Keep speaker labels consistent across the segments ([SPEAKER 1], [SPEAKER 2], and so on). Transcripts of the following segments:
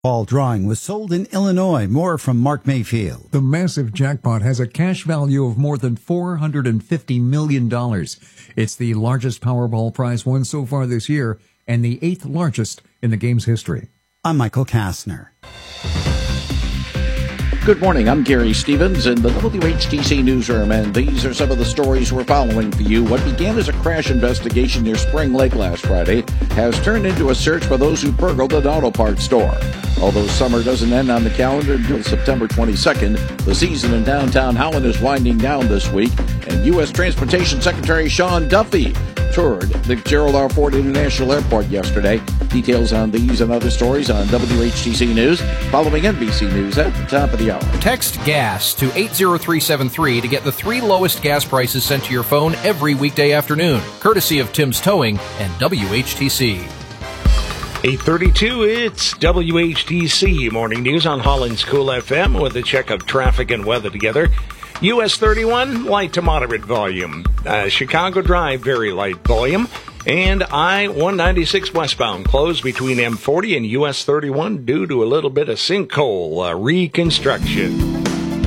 [SPEAKER 1] Ball drawing was sold in Illinois. More from Mark Mayfield.
[SPEAKER 2] The massive jackpot has a cash value of more than $450 million. It's the largest Powerball prize won so far this year and the 8th largest in the game's history.
[SPEAKER 1] I'm Michael Kastner.
[SPEAKER 3] Good morning, I'm Gary Stevens in the WHTC newsroom, and these are some of the stories we're following for you. What began as a crash investigation near Spring Lake last Friday has turned into a search for those who burgled an auto parts store. Although summer doesn't end on the calendar until September 22nd, the season in downtown Holland is winding down this week, and U.S. Transportation Secretary Sean Duffy toured the Gerald R. Ford International Airport yesterday. Details on these and other stories on WHTC News, following NBC News at the top of the hour.
[SPEAKER 4] Text GAS to 80373 to get the 3 lowest gas prices sent to your phone every weekday afternoon, courtesy of Tim's Towing and WHTC.
[SPEAKER 5] 8:32, it's WHTC Morning News on Holland's Cool FM with a check of traffic and weather together. US 31, light to moderate volume. Chicago Drive, very light volume. And I-196 westbound closed between M40 and US 31 due to a little bit of sinkhole reconstruction.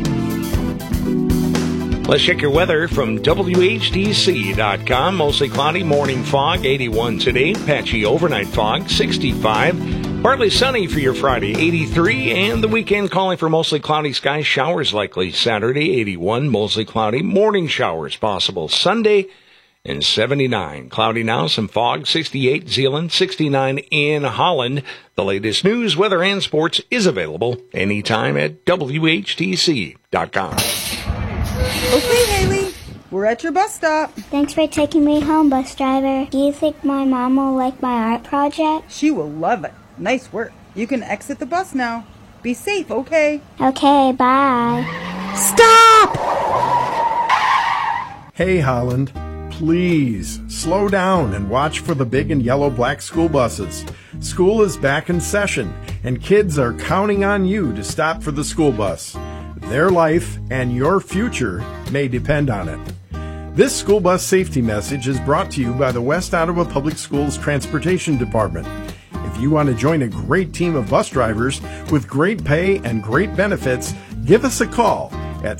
[SPEAKER 5] Let's check your weather from WHTC.com. Mostly cloudy, morning fog, 81 today. Patchy overnight fog, 65. Partly sunny for your Friday, 83. And the weekend calling for mostly cloudy skies. Showers likely Saturday, 81. Mostly cloudy, morning showers possible Sunday, and 79. Cloudy now, some fog, 68. Zeeland, 69 in Holland. The latest news, weather, and sports is available anytime at WHTC.com.
[SPEAKER 6] Okay, Haley, we're at your bus stop.
[SPEAKER 7] Thanks for taking me home, bus driver. Do you think my mom will like my art project?
[SPEAKER 6] She will love it. Nice work. You can exit the bus now. Be safe, okay?
[SPEAKER 7] Okay, bye.
[SPEAKER 6] Stop!
[SPEAKER 8] Hey, Holland, please slow down and watch for the big and yellow black school buses. School is back in session, and kids are counting on you to stop for the school bus. Their life and your future may depend on it. This school bus safety message is brought to you by the West Ottawa Public Schools Transportation Department. If you want to join a great team of bus drivers with great pay and great benefits, give us a call at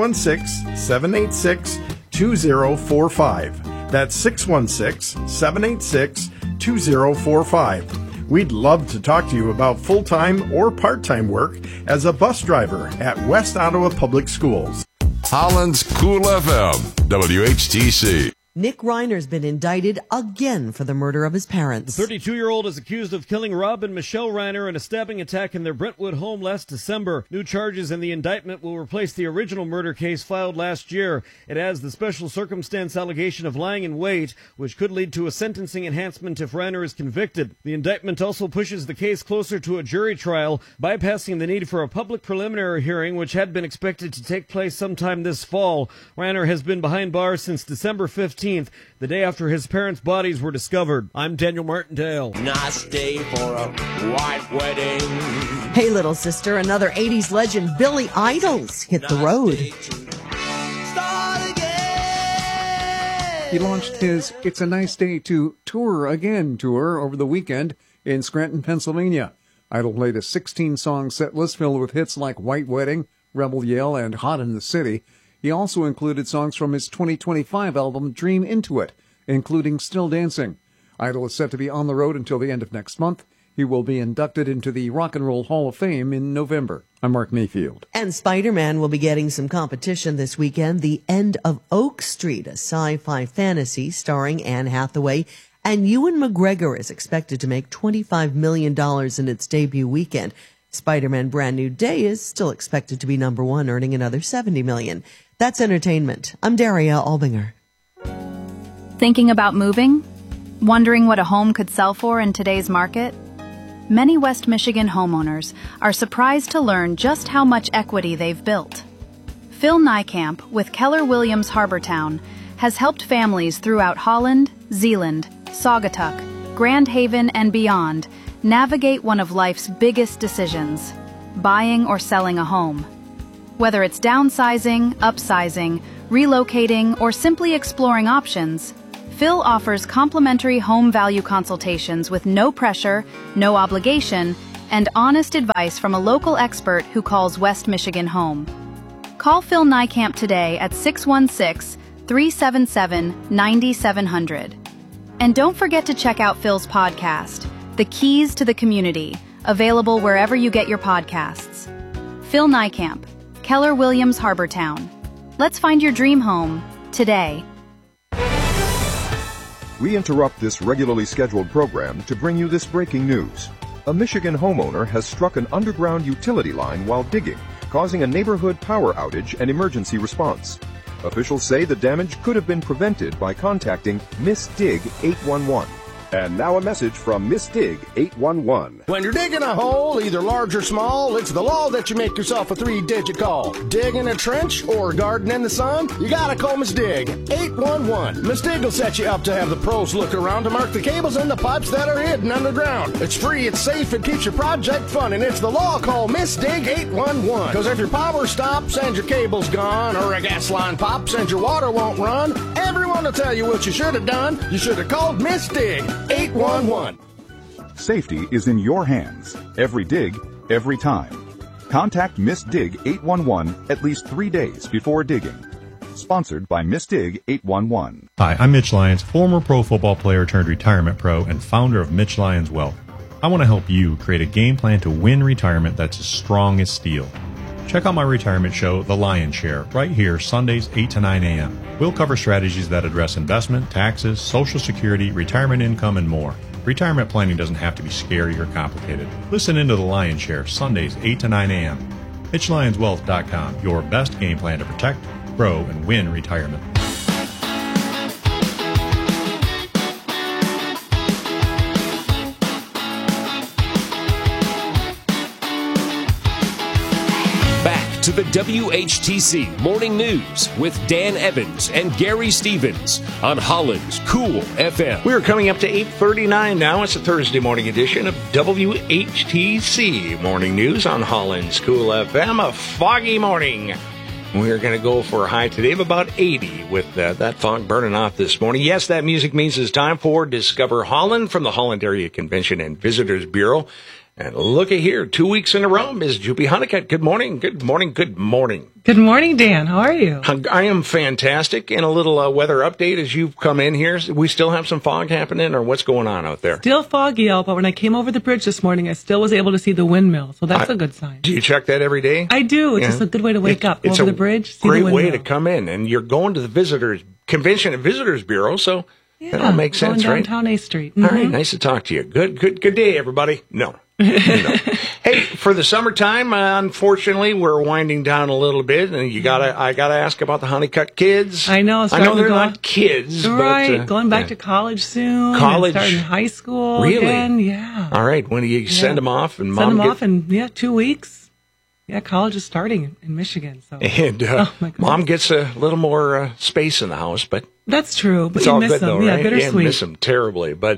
[SPEAKER 8] 616-786-2045. That's 616-786-2045. We'd love to talk to you about full-time or part-time work as a bus driver at West Ottawa Public Schools.
[SPEAKER 9] Holland's Cool FM, WHTC.
[SPEAKER 10] Nick Reiner's been indicted again for the murder of his parents.
[SPEAKER 11] The 32-year-old is accused of killing Rob and Michelle Reiner in a stabbing attack in their Brentwood home last December. New charges in the indictment will replace the original murder case filed last year. It adds the special circumstance allegation of lying in wait, which could lead to a sentencing enhancement if Reiner is convicted. The indictment also pushes the case closer to a jury trial, bypassing the need for a public preliminary hearing, which had been expected to take place sometime this fall. Reiner has been behind bars since December 15th, the day after his parents' bodies were discovered. I'm Daniel Martindale.
[SPEAKER 12] Nice day for a white wedding.
[SPEAKER 10] Hey, little sister, another 80s legend, Billy Idol's hit the road.
[SPEAKER 2] He launched his It's a Nice Day to Tour Again tour over the weekend in Scranton, Pennsylvania. Idol played a 16-song set list filled with hits like White Wedding, Rebel Yell, and Hot in the City. He also included songs from his 2025 album Dream Into It, including Still Dancing. Idol is set to be on the road until the end of next month. He will be inducted into the Rock and Roll Hall of Fame in November. I'm Mark Mayfield.
[SPEAKER 10] And Spider-Man will be getting some competition this weekend. The End of Oak Street, a sci-fi fantasy starring Anne Hathaway. And Ewan McGregor is expected to make $25 million in its debut weekend. Spider-Man Brand New Day is still expected to be number one, earning another $70 million. That's entertainment. I'm Daria Albinger.
[SPEAKER 13] Thinking about moving? Wondering what a home could sell for in today's market? Many West Michigan homeowners are surprised to learn just how much equity they've built. Phil Niekamp with Keller Williams Harbortown has helped families throughout Holland, Zeeland, Saugatuck, Grand Haven, and beyond navigate one of life's biggest decisions, buying or selling a home. Whether it's downsizing, upsizing, relocating, or simply exploring options, Phil offers complimentary home value consultations with no pressure, no obligation, and honest advice from a local expert who calls West Michigan home. Call Phil Niekamp today at 616-377-9700. And don't forget to check out Phil's podcast, The Keys to the Community, available wherever you get your podcasts. Phil Niekamp, Keller Williams Harbortown. Let's find your dream home today.
[SPEAKER 14] We interrupt this regularly scheduled program to bring you this breaking news. A Michigan homeowner has struck an underground utility line while digging, causing a neighborhood power outage and emergency response. Officials say the damage could have been prevented by contacting Miss Dig 811. And now a message from Miss Dig 811.
[SPEAKER 15] When you're digging a hole, either large or small, it's the law that you make yourself a 3-digit call. Digging a trench or garden in the sun, you gotta call Miss Dig 811. Miss Dig will set you up to have the pros look around to mark the cables and the pipes that are hidden underground. It's free, it's safe, it keeps your project fun, and it's the law. Call Miss Dig 811. Because if your power stops and your cable's gone, or a gas line pops and your water won't run, everyone will tell you what you should have done. You should have called Miss Dig 811.
[SPEAKER 16] Safety is in your hands. Every dig, every time. Contact Miss Dig 811 at least 3 days before digging. Sponsored by Miss Dig 811.
[SPEAKER 17] Hi, I'm Mitch Lyons, former pro football player turned retirement pro and founder of Mitch Lyons Wealth. I want to help you create a game plan to win retirement that's as strong as steel. Check out my retirement show, The Lion's Share, right here, Sundays 8 to 9 a.m. We'll cover strategies that address investment, taxes, Social Security, retirement income, and more. Retirement planning doesn't have to be scary or complicated. Listen into The Lion's Share, Sundays 8 to 9 a.m. MitchLyonsWealth.com, your best game plan to protect, grow, and win retirement.
[SPEAKER 18] To the WHTC Morning News with Dan Evans and Gary Stevens on Holland's Cool FM.
[SPEAKER 5] We're coming up to 8:39 now. It's a Thursday morning edition of WHTC Morning News on Holland's Cool FM. A foggy morning. We're going to go for a high today of about 80 with that fog burning off this morning. Yes, that music means it's time for Discover Holland from the Holland Area Convention and Visitors Bureau. And look at here, 2 weeks in a row, Ms. Juppie Honeycutt. Good morning, good morning, good morning.
[SPEAKER 19] Good morning, Dan. How are you?
[SPEAKER 5] I am fantastic. And a little weather update as you've come in here. We still have some fog happening, or what's going on out there?
[SPEAKER 19] Still foggy out, but when I came over the bridge this morning, I still was able to see the windmill, so that's a good sign.
[SPEAKER 5] Do you check that every day?
[SPEAKER 19] I do. It's just a good way to wake up. Go over the bridge, see the windmill.
[SPEAKER 5] Great way to come in. And you're going to the Visitors Convention and Visitors Bureau, so that all makes sense, right?
[SPEAKER 19] Downtown A Street. Mm-hmm.
[SPEAKER 5] All right, nice to talk to you. Good day, everybody. No. Hey, for the summertime, unfortunately, we're winding down a little bit, and I gotta ask about the Honeycutt kids.
[SPEAKER 19] I know they're
[SPEAKER 5] not kids,
[SPEAKER 19] right?
[SPEAKER 5] But,
[SPEAKER 19] going back to college soon.
[SPEAKER 5] Starting
[SPEAKER 19] high school.
[SPEAKER 5] Really?
[SPEAKER 19] Again. Yeah.
[SPEAKER 5] All right. When do you send them off? And
[SPEAKER 19] send them off in 2 weeks. Yeah, college is starting in Michigan. So.
[SPEAKER 5] And Mom gets a little more space in the house, but
[SPEAKER 19] that's true. But
[SPEAKER 5] it's
[SPEAKER 19] you
[SPEAKER 5] all
[SPEAKER 19] miss
[SPEAKER 5] good,
[SPEAKER 19] them.
[SPEAKER 5] though,
[SPEAKER 19] Yeah,
[SPEAKER 5] right?
[SPEAKER 19] bittersweet.
[SPEAKER 5] Yeah, miss them terribly. But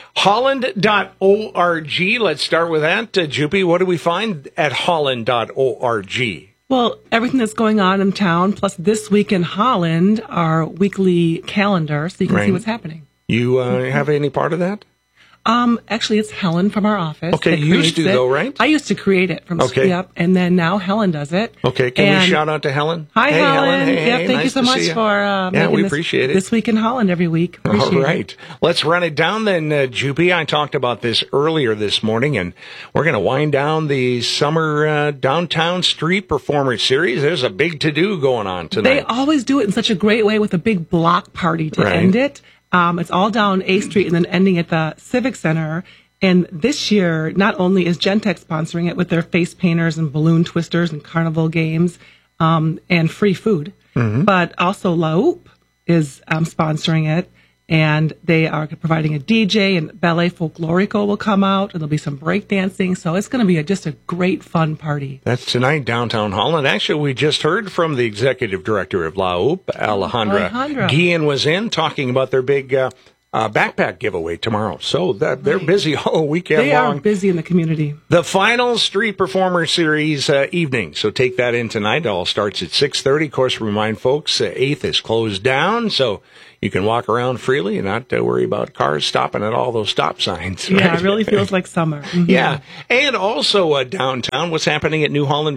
[SPEAKER 5] Holland.org. Let's start with that. Juppie, what do we find at Holland.org?
[SPEAKER 19] Well, everything that's going on in town, plus this week in Holland, our weekly calendar, so you can see what's happening.
[SPEAKER 5] You have any part of that?
[SPEAKER 19] Actually, it's Helen from our office.
[SPEAKER 5] Okay, you used to, though, right?
[SPEAKER 19] I used to create it from Yep, and then now Helen does it.
[SPEAKER 5] Okay, can we shout out to Helen?
[SPEAKER 19] Hi, Helen.
[SPEAKER 5] Hey,
[SPEAKER 19] thank you so much for
[SPEAKER 5] we appreciate it.
[SPEAKER 19] This week in Holland every week.
[SPEAKER 5] All right. Let's run it down then, Juppie. I talked about this earlier this morning, and we're going to wind down the summer downtown street performer series. There's a big to-do going on tonight.
[SPEAKER 19] They always do it in such a great way with a big block party to end it. It's all down A Street and then ending at the Civic Center. And this year, not only is Gentex sponsoring it with their face painters and balloon twisters and carnival games and free food, but also La Oupe is sponsoring it. And they are providing a DJ, and Ballet Folklorico will come out, and there'll be some breakdancing. So it's going to be just a great, fun party.
[SPEAKER 5] That's tonight, downtown Holland. Actually, we just heard from the executive director of La Oupe, Alejandra Guillen, was in talking about their big backpack giveaway tomorrow. So they're busy all weekend long.
[SPEAKER 19] They are busy in the community.
[SPEAKER 5] The final Street Performer Series evening. So take that in tonight. It all starts at 6:30. Of course, remind folks, 8th is closed down. So you can walk around freely and not worry about cars stopping at all those stop signs. Right?
[SPEAKER 19] Yeah, it really feels like summer. Mm-hmm.
[SPEAKER 5] Yeah. And also downtown, what's happening at New Holland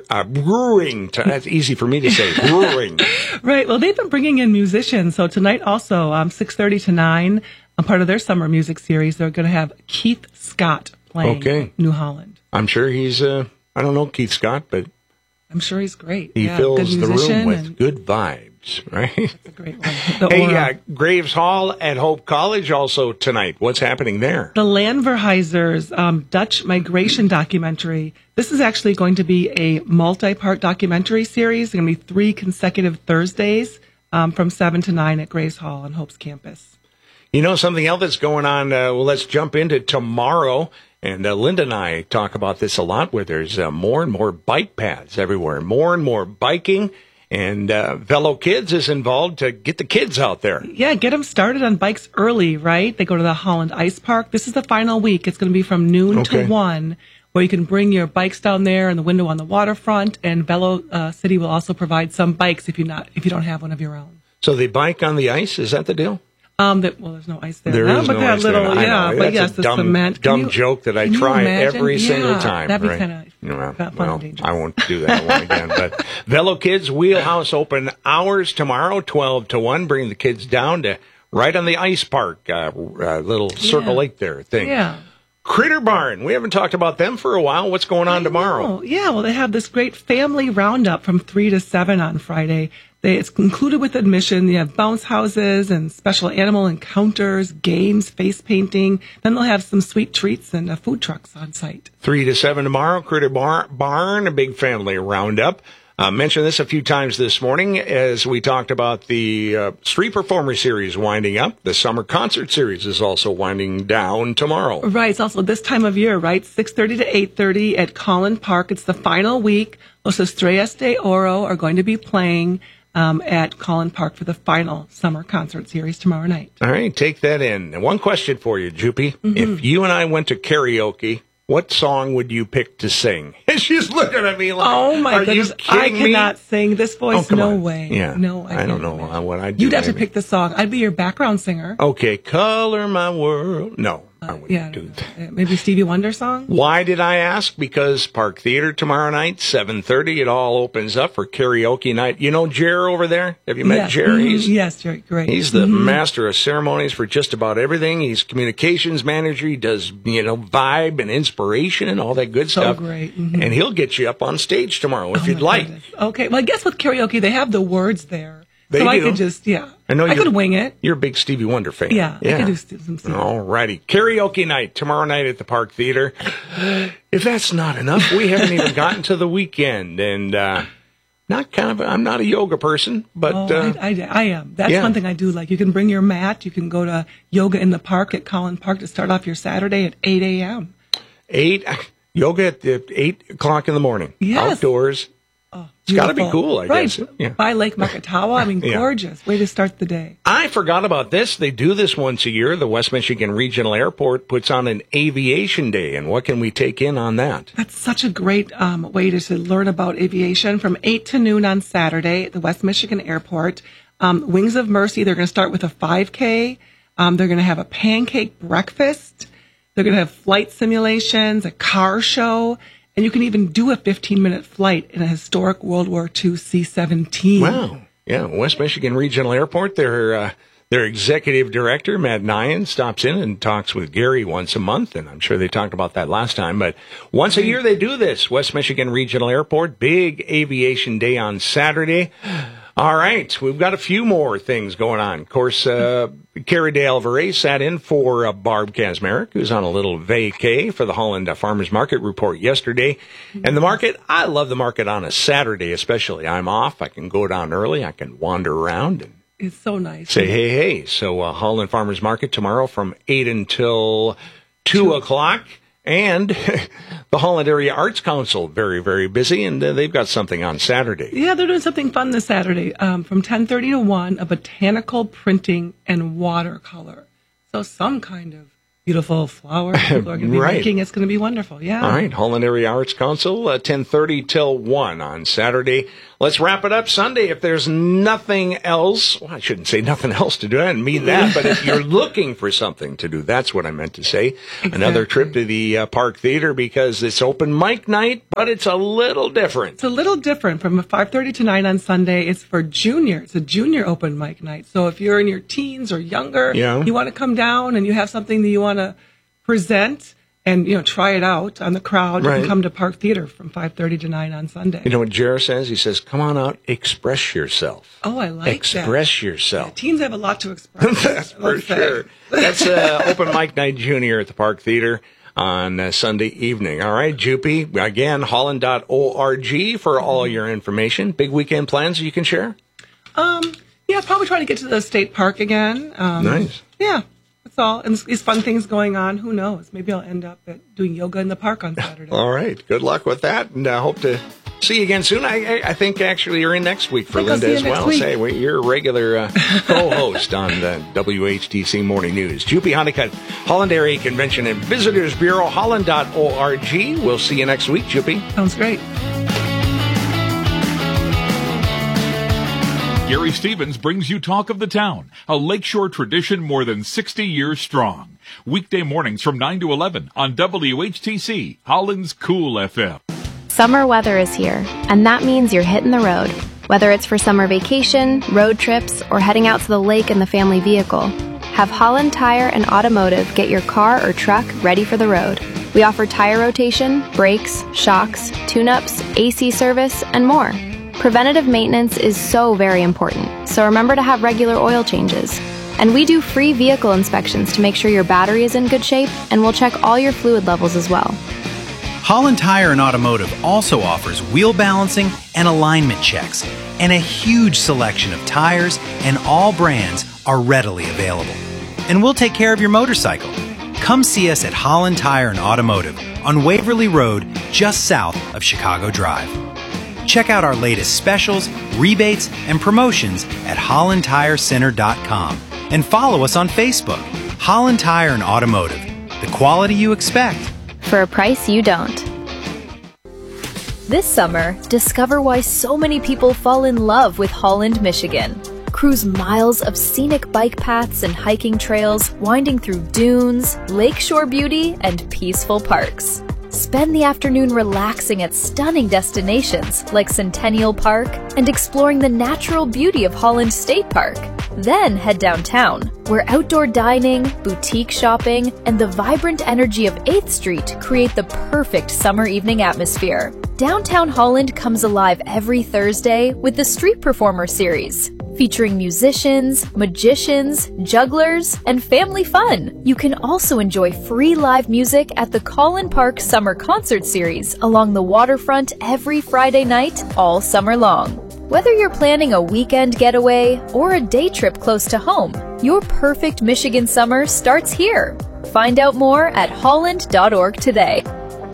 [SPEAKER 5] Brewing? That's easy for me to say. Brewing.
[SPEAKER 19] Right. Well, they've been bringing in musicians. So tonight also, 6:30 to 9, part of their summer music series, they're going to have Keith Scott playing New Holland.
[SPEAKER 5] I'm sure he's, I don't know Keith Scott, but
[SPEAKER 19] I'm sure he's great.
[SPEAKER 5] He fills the room with good vibes, right?
[SPEAKER 19] That's a great one.
[SPEAKER 5] Graves Hall at Hope College also tonight. What's happening there?
[SPEAKER 19] The Landverhuizers Dutch migration documentary. This is actually going to be a multi-part documentary series. It's going to be 3 consecutive Thursdays from 7 to 9 at Graves Hall on Hope's campus.
[SPEAKER 5] You know, something else that's going on, let's jump into tomorrow. And Linda and I talk about this a lot, where there's more and more bike paths everywhere, more and more biking, and Velo Kids is involved to get the kids out there.
[SPEAKER 19] Yeah, get them started on bikes early, right? They go to the Holland Ice Park. This is the final week. It's going to be from noon to 1, where you can bring your bikes down there in the window on the waterfront, and Velo City will also provide some bikes if you don't have one of your own.
[SPEAKER 5] So they bike on the ice? Is that the deal?
[SPEAKER 19] There's no ice there.
[SPEAKER 5] There is no ice there.
[SPEAKER 19] But yes, the cement.
[SPEAKER 5] Dumb joke that I try every single time.
[SPEAKER 19] That'd be kind of fun and dangerous.
[SPEAKER 5] I won't do that one again. But Velo Kids Wheelhouse open hours tomorrow, 12 to 1. Bring the kids down to right on the ice park, little Circle Lake there thing.
[SPEAKER 19] Yeah.
[SPEAKER 5] Critter Barn. We haven't talked about them for a while. What's going on tomorrow?
[SPEAKER 19] Yeah, well, they have this great family roundup from 3 to 7 on Friday. It's included with admission. They have bounce houses and special animal encounters, games, face painting. Then they'll have some sweet treats and food trucks on site.
[SPEAKER 5] 3 to 7 tomorrow, Critter Barn, a big family roundup. Mentioned this a few times this morning as we talked about the Street Performer Series winding up. The Summer Concert Series is also winding down tomorrow.
[SPEAKER 19] Right. It's also this time of year, right? 6:30 to 8:30 at Collin Park. It's the final week. Los Estrellas de Oro are going to be playing at Collin Park for the final Summer Concert Series tomorrow night.
[SPEAKER 5] All right. Take that in. And one question for you, Juppie. Mm-hmm. If you and I went to karaoke, what song would you pick to sing? And she's looking at me like,
[SPEAKER 19] oh my goodness, I cannot sing this voice.
[SPEAKER 5] Oh,
[SPEAKER 19] no way.
[SPEAKER 5] Yeah.
[SPEAKER 19] No,
[SPEAKER 5] I don't know what I'd do.
[SPEAKER 19] You'd have to pick the song. I'd be your background singer.
[SPEAKER 5] Okay, Color My World. No, I wouldn't do that.
[SPEAKER 19] Maybe Stevie Wonder song?
[SPEAKER 5] Why did I ask? Because Park Theater tomorrow night, 7:30, it all opens up for karaoke night. You know Jer over there? Have you met Jer?
[SPEAKER 19] Yes, Jer, great.
[SPEAKER 5] He's the master of ceremonies for just about everything. He's communications manager. He does, vibe and inspiration and all that good stuff.
[SPEAKER 19] So great.
[SPEAKER 5] And he'll get you up on stage tomorrow if you'd like.
[SPEAKER 19] Goodness. Okay, well, I guess with karaoke, they have the words there.
[SPEAKER 5] They
[SPEAKER 19] so
[SPEAKER 5] do.
[SPEAKER 19] I could just, I could wing it.
[SPEAKER 5] You're a big Stevie Wonder fan.
[SPEAKER 19] Yeah. I could do some Stevie.
[SPEAKER 5] All righty. Karaoke night tomorrow night at the Park Theater. If that's not enough, we haven't even gotten to the weekend. And I'm not a yoga person, but
[SPEAKER 19] I am. That's one thing I do like. You can bring your mat. You can go to yoga in the park at Collin Park to start off your Saturday at 8 a.m.
[SPEAKER 5] Yoga at 8 o'clock in the morning.
[SPEAKER 19] Yes.
[SPEAKER 5] Outdoors.
[SPEAKER 19] Oh,
[SPEAKER 5] it's got to be cool, I guess.
[SPEAKER 19] Yeah. By Lake Makatawa. Gorgeous. Way to start the day.
[SPEAKER 5] I forgot about this. They do this once a year. The West Michigan Regional Airport puts on an aviation day. And what can we take in on that?
[SPEAKER 19] That's such a great way to learn about aviation. From 8 to noon on Saturday at the West Michigan Airport. Wings of Mercy, they're going to start with a 5K. They're going to have a pancake breakfast. They're going to have flight simulations, a car show. And you can even do a 15-minute flight in a historic World War II C-17.
[SPEAKER 5] Wow. Yeah, West Michigan Regional Airport, their executive director, Matt Nyan, stops in and talks with Gary once a month, and I'm sure they talked about that last time. But once a year they do this, West Michigan Regional Airport, big aviation day on Saturday. All right, we've got a few more things going on. Of course, Carrie de Alvarez sat in for Barb Kazmarek, who's on a little vacay for the Holland Farmers Market report yesterday. And the market, I love the market on a Saturday especially. I'm off. I can go down early. I can wander around and
[SPEAKER 19] it's so nice.
[SPEAKER 5] Say hey. So Holland Farmers Market tomorrow from 8 until 2 o'clock. And the Holland Area Arts Council, very, very busy, and they've got something on Saturday.
[SPEAKER 19] Yeah, they're doing something fun this Saturday. From 10:30 to 1, a botanical printing and watercolor. So some kind of beautiful flowers people are going to be making. It's going to be wonderful. Yeah.
[SPEAKER 5] All right. Holland Area Arts Council, 10:30 till 1 on Saturday. Let's wrap it up Sunday. If there's nothing else, well, I shouldn't say nothing else to do. I didn't mean that. But if you're looking for something to do, that's what I meant to say. Exactly. Another trip to the Park Theater because it's open mic night, but it's a little different.
[SPEAKER 19] It's a little different from 5:30 to 9 on Sunday. It's for junior. It's a junior open mic night. So if you're in your teens or younger, you want to come down and you have something that you want to present and, try it out on the crowd, you can come to Park Theater from 5:30 to 9 on Sunday.
[SPEAKER 5] You know what Jared says? He says, come on out, express yourself.
[SPEAKER 19] Oh, I like
[SPEAKER 5] Express yourself.
[SPEAKER 19] Yeah, teens have a lot to express.
[SPEAKER 5] That's for sure. That's Open Mic Night Junior at the Park Theater on Sunday evening. All right, Jupy, again, holland.org for all your information. Big weekend plans you can share?
[SPEAKER 19] Yeah, probably trying to get to the state park again.
[SPEAKER 5] Nice.
[SPEAKER 19] Yeah. That's all. And these fun things going on. Who knows? Maybe I'll end up doing yoga in the park on Saturday.
[SPEAKER 5] All right. Good luck with that. And I hope to see you again soon. I think actually you're in next week for Linda as well. Say, you're a regular co-host on the WHTC Morning News. Jupy Honeycutt, Holland Area Convention and Visitors Bureau, holland.org. We'll see you next week, Jupy.
[SPEAKER 19] Sounds great.
[SPEAKER 20] Gary Stevens brings you Talk of the Town, a lakeshore tradition more than 60 years strong. Weekday mornings from 9 to 11 on WHTC, Holland's Cool FM.
[SPEAKER 21] Summer weather is here, and that means you're hitting the road. Whether it's for summer vacation, road trips, or heading out to the lake in the family vehicle, have Holland Tire and Automotive get your car or truck ready for the road. We offer tire rotation, brakes, shocks, tune-ups, AC service, and more. Preventative maintenance is so very important, so remember to have regular oil changes. And we do free vehicle inspections to make sure your battery is in good shape, and we'll check all your fluid levels as well.
[SPEAKER 1] Holland Tire and Automotive also offers wheel balancing and alignment checks, and a huge selection of tires and all brands are readily available. And we'll take care of your motorcycle. Come see us at Holland Tire and Automotive on Waverly Road, just south of Chicago Drive. Check out our latest specials, rebates, and promotions at hollandtirecenter.com and follow us on Facebook. Holland Tire and Automotive, the quality you expect
[SPEAKER 21] for a price you don't.
[SPEAKER 22] This summer, discover why so many people fall in love with Holland, Michigan. Cruise miles of scenic bike paths and hiking trails winding through dunes, lakeshore beauty, and peaceful parks. Spend the afternoon relaxing at stunning destinations like Centennial Park and exploring the natural beauty of Holland State Park. Then head downtown, where outdoor dining, boutique shopping, and the vibrant energy of 8th Street create the perfect summer evening atmosphere. Downtown Holland comes alive every Thursday with the Street Performer series, featuring musicians, magicians, jugglers, and family fun. You can also enjoy free live music at the Collin Park Summer Concert Series along the waterfront every Friday night all summer long. Whether you're planning a weekend getaway or a day trip close to home, your perfect Michigan summer starts here. Find out more at holland.org today.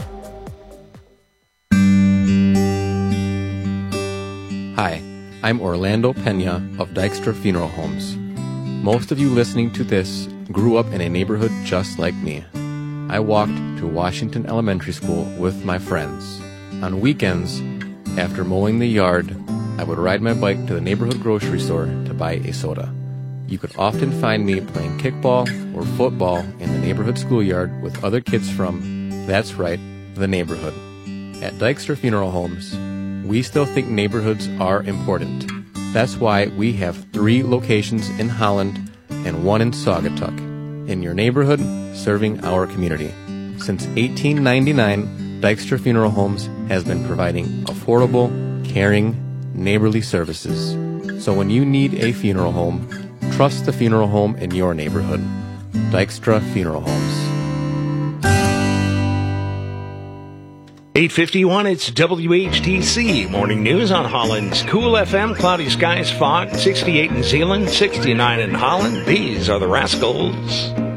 [SPEAKER 23] Hi, I'm Orlando Pena of Dykstra Funeral Homes. Most of you listening to this grew up in a neighborhood just like me. I walked to Washington Elementary School with my friends. On weekends, after mowing the yard, I would ride my bike to the neighborhood grocery store to buy a soda. You could often find me playing kickball or football in the neighborhood schoolyard with other kids from, that's right, the neighborhood. At Dykstra Funeral Homes, we still think neighborhoods are important. That's why we have 3 locations in Holland and 1 in Saugatuck. In your neighborhood, serving our community. Since 1899, Dykstra Funeral Homes has been providing affordable, caring, neighborly services. So when you need a funeral home, trust the funeral home in your neighborhood. Dykstra Funeral Homes.
[SPEAKER 5] 8:51, it's WHTC Morning News on Holland's Cool FM. Cloudy skies, fog, 68 in Zeeland, 69 in Holland. These are the Rascals.